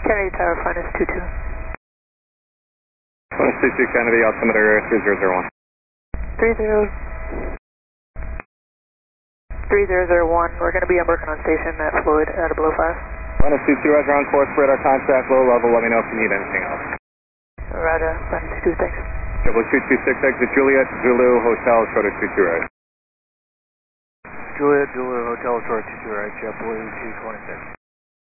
Kennedy Tower, finest 22. Finest 22 Kennedy, altimeter 3001. 3001, we're going to be working on station at Floyd at a below 5. Finest 22, roger, on course, radar contact, low level, let me know if you need anything else. Roger, finest 22, thanks. Double 226, exit Juliet, Zulu, Hotel, Shorter 22 right. Juliet, Zulu, Hotel, Short 22 right, JetBlue 226.